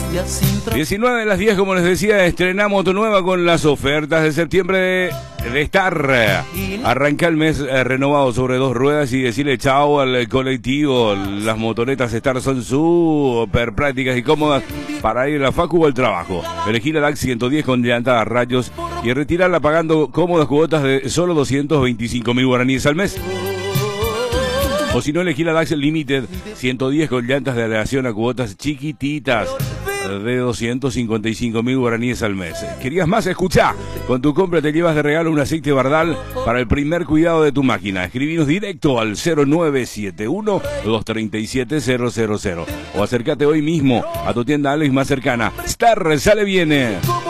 19 de las 10, como les decía, estrenamos Moto Nueva con las ofertas de septiembre de Star. Arranca el mes renovado sobre dos ruedas y decirle chao al colectivo. Las motonetas Star son súper prácticas y cómodas para ir a la facu o al trabajo. Elegí la DAX 110 con llanta a rayos y retirarla pagando cómodas cuotas de solo 225.000 guaraníes al mes. O si no, elegí la DAX Limited 110 con llantas de aleación a cuotas chiquititas de 255.000 guaraníes al mes. ¿Querías más? Escuchá. Con tu compra te llevas de regalo un aceite Bardal para el primer cuidado de tu máquina. Escribinos directo al 0971-237-000 o acércate hoy mismo a tu tienda Alex más cercana. Star, sale bien.